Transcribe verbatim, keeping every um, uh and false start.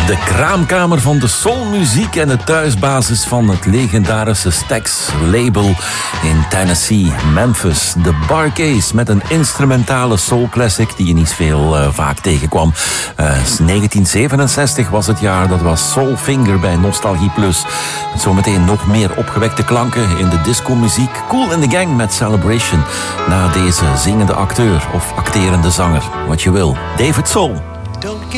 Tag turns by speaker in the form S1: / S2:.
S1: De kraamkamer van de soulmuziek en de thuisbasis van het legendarische Stax-label in Tennessee, Memphis. De Bar-Kays met een instrumentale soulclassic die je niet veel uh, vaak tegenkwam. Uh, negentien zevenenzestig was het jaar, dat was Soulfinger bij Nostalgie Plus. Met zometeen nog meer opgewekte klanken in de discomuziek. Kool and the Gang met Celebration. Na deze zingende acteur of acterende zanger, wat je wil. David Soul.